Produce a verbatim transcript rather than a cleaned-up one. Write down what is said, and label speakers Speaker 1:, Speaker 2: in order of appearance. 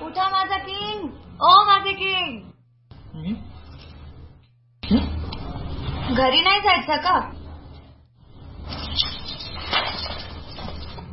Speaker 1: उठा माझा किंग, ओ माझे किंग. घरी नाही जायचं का?